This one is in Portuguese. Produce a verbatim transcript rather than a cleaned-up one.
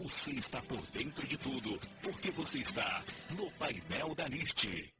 Você está por dentro de tudo, porque você está no painel da Niste.